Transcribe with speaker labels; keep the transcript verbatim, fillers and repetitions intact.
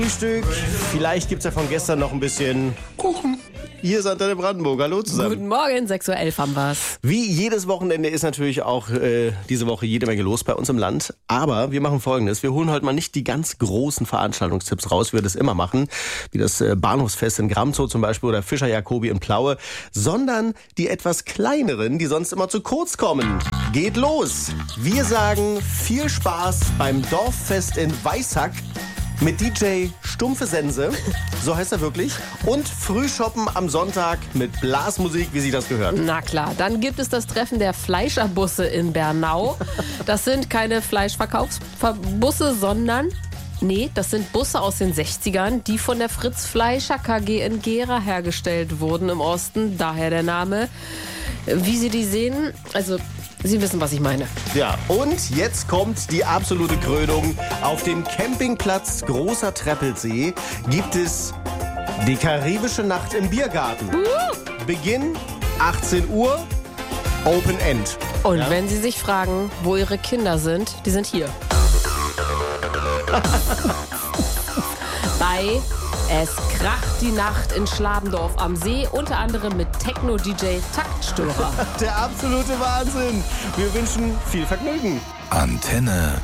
Speaker 1: Frühstück. Vielleicht gibt es ja von gestern noch ein bisschen Kuchen. Hier ist Antenne Brandenburg. Hallo zusammen.
Speaker 2: Guten Morgen, sechs Uhr elf haben wir's.
Speaker 1: Wie jedes Wochenende ist natürlich auch äh, diese Woche jede Menge los bei uns im Land. Aber wir machen Folgendes. Wir holen heute mal nicht die ganz großen Veranstaltungstipps raus, wie wir das immer machen. Wie das äh, Bahnhofsfest in Gramzow zum Beispiel oder Fischer Jacobi in Plaue. Sondern die etwas kleineren, die sonst immer zu kurz kommen. Geht los. Wir sagen viel Spaß beim Dorffest in Weissack. Mit D J Stumpfe Sense, so heißt er wirklich, und Frühshoppen am Sonntag mit Blasmusik, wie sich das gehört.
Speaker 2: Na klar, dann gibt es das Treffen der Fleischerbusse in Bernau. Das sind keine Fleischverkaufsbusse, sondern... Nee, das sind Busse aus den sechzigern, die von der Fritz Fleischer K G in Gera hergestellt wurden im Osten. Daher der Name. Wie Sie die sehen, also Sie wissen, was ich meine.
Speaker 1: Ja, und jetzt kommt die absolute Krönung. Auf dem Campingplatz Großer Treppelsee gibt es die karibische Nacht im Biergarten. Uh. Beginn achtzehn Uhr, Open End.
Speaker 2: Und ja? Wenn Sie sich fragen, wo Ihre Kinder sind, die sind hier. Bei Es kracht die Nacht in Schlabendorf am See, unter anderem mit Techno-D J Taktstörer.
Speaker 1: Der absolute Wahnsinn. Wir wünschen viel Vergnügen.
Speaker 3: Antenne